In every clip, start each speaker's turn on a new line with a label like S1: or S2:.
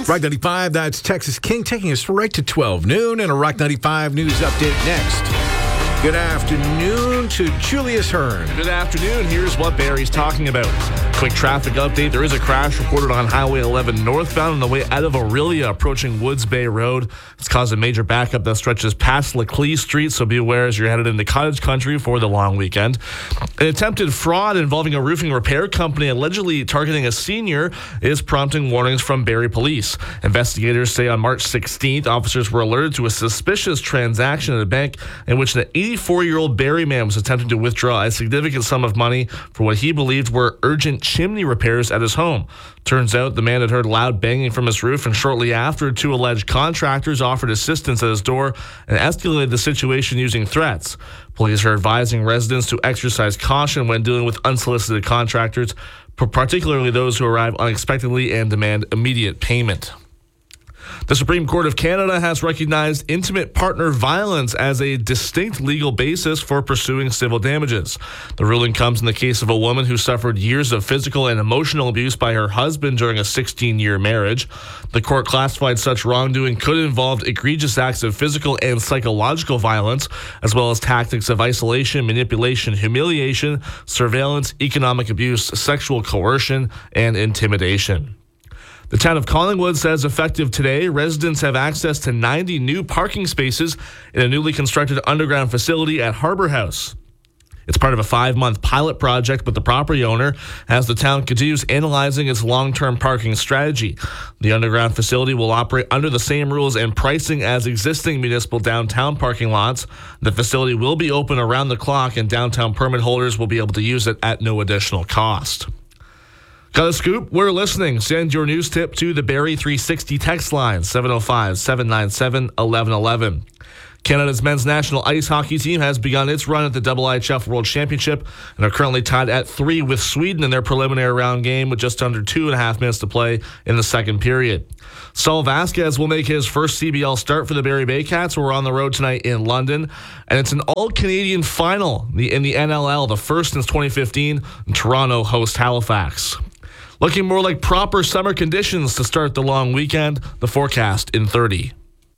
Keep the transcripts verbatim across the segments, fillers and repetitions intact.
S1: Rock ninety-five, that's Texas King, taking us right to twelve noon, and a Rock ninety-five news update next. Good afternoon to Julius Hearn.
S2: Good afternoon. Here's what Barry's talking about. Quick traffic update. There is a crash reported on Highway eleven northbound on the way out of Aurelia approaching Woods Bay Road. It's caused a major backup that stretches past Laclede Street, so be aware as you're headed into Cottage Country for the long weekend. An attempted fraud involving a roofing repair company allegedly targeting a senior is prompting warnings from Barrie Police. Investigators say on March sixteenth, officers were alerted to a suspicious transaction at a bank in which an eighty-four-year-old Barrie man was attempting to withdraw a significant sum of money for what he believed were urgent chimney repairs at his home. Turns out the man had heard loud banging from his roof, and shortly after, two alleged contractors offered assistance at his door and escalated the situation using threats. Police are advising residents to exercise caution when dealing with unsolicited contractors, particularly those who arrive unexpectedly and demand immediate payment. The Supreme Court of Canada has recognized intimate partner violence as a distinct legal basis for pursuing civil damages. The ruling comes in the case of a woman who suffered years of physical and emotional abuse by her husband during a sixteen-year marriage. The court classified such wrongdoing could involve egregious acts of physical and psychological violence, as well as tactics of isolation, manipulation, humiliation, surveillance, economic abuse, sexual coercion, and intimidation. The town of Collingwood says effective today, residents have access to ninety new parking spaces in a newly constructed underground facility at Harbour House. It's part of a five-month pilot project with the property owner as the town continues analyzing its long-term parking strategy. The underground facility will operate under the same rules and pricing as existing municipal downtown parking lots. The facility will be open around the clock, and downtown permit holders will be able to use it at no additional cost. Got a scoop? We're listening. Send your news tip to the Barrie three sixty text line, seven oh five, seven nine seven, one one one one. Canada's men's national ice hockey team has begun its run at the I I H F World Championship and are currently tied at three with Sweden in their preliminary round game with just under two and a half minutes to play in the second period. Saul Vasquez will make his first C B L start for the Barrie Baycats. We're on the road tonight in London, and it's an all-Canadian final in the N L L, the first since twenty fifteen, and Toronto hosts Halifax. Looking more like proper summer conditions to start the long weekend. The forecast in thirty.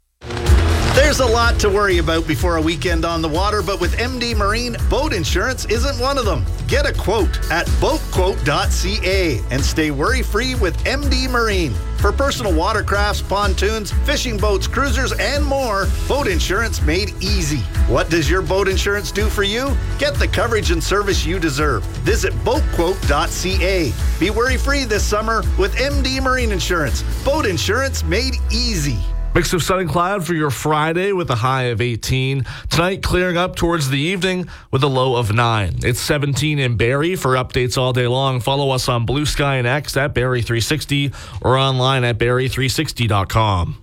S3: There's a lot to worry about before a weekend on the water, but with M D Marine, boat insurance isn't one of them. Get a quote at boat quote dot c a and stay worry-free with M D Marine. For personal watercrafts, pontoons, fishing boats, cruisers, and more, boat insurance made easy. What does your boat insurance do for you? Get the coverage and service you deserve. Visit boat quote dot c a. Be worry-free this summer with M D Marine Insurance. Boat insurance made easy.
S2: Mix of sun and cloud for your Friday with a high of eighteen. Tonight, clearing up towards the evening with a low of nine. It's seventeen in Barrie. For updates all day long, follow us on Blue Sky and X at Barrie three sixty or online at barrie three sixty dot com.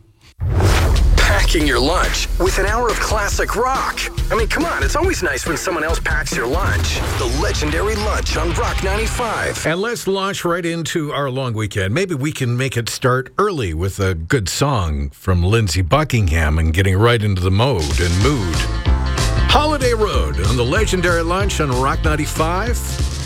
S4: Packing your lunch with an hour of classic rock. I mean, come on, it's always nice when someone else packs your lunch. The legendary lunch on Rock ninety-five.
S1: And let's launch right into our long weekend. Maybe we can make it start early with a good song from Lindsey Buckingham and getting right into the mode and mood. Holiday Road on the legendary lunch on Rock ninety-five.